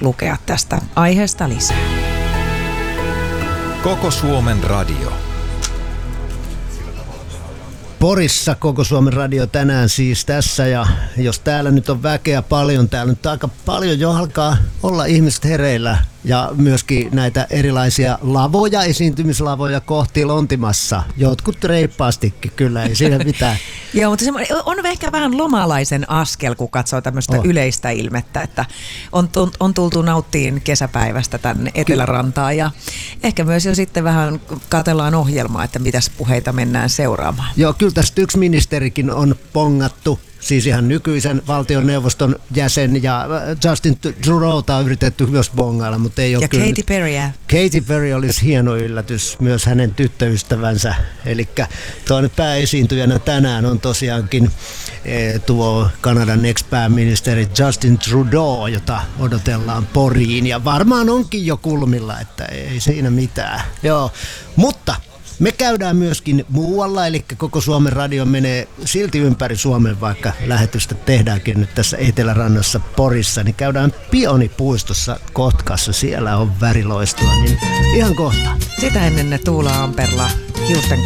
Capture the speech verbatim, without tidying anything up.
lukea tästä aiheesta lisää. Koko Suomen radio. Porissa Koko Suomen radio tänään siis tässä, ja jos täällä nyt on väkeä paljon, täällä nyt aika paljon jo alkaa olla ihmiset hereillä ja myöskin näitä erilaisia lavoja, esiintymislavoja kohti lontimassa. Jotkut reippaastikin kyllä, ei siinä mitään. Joo, mutta on ehkä vähän lomalaisen askel, kun katsoo tämmöistä oh. yleistä ilmettä, että on, on tultu nauttiin kesäpäivästä tänne Etelärantaan ja ehkä myös jo sitten vähän katsellaan ohjelmaa, että mitäs puheita mennään seuraamaan. Joo, kyllä tästä yksi ministerikin on pongattu. Siis ihan nykyisen valtioneuvoston jäsen, ja Justin Trudeauta on yritetty myös bongailla, mutta ei ole ja kyllä. Katy Perryä. Katy Perry olisi hieno yllätys, myös hänen tyttöystävänsä. Eli toinen pääesiintyjänä tänään on tosiaankin eh, tuo Kanadan ex-pääministeri Justin Trudeau, jota odotellaan Poriin. Ja varmaan onkin jo kulmilla, että ei siinä mitään. Joo, mutta me käydään myöskin muualla, eli Koko Suomen radio menee silti ympäri Suomen, vaikka lähetystä tehdäänkin nyt tässä Etelärannassa Porissa, niin käydään Pionipuistossa Kotkassa, siellä on väriloistoa, niin ihan kohta. Sitä ennen ne Tuula Amperla hiusten